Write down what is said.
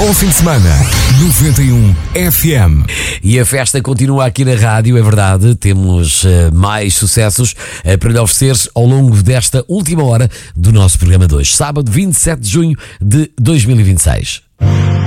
Bom fim de semana. 91 FM. E a festa continua aqui na rádio, é verdade. Temos mais sucessos para lhe oferecer ao longo desta última hora do nosso programa de hoje. Sábado 27 de junho de 2026.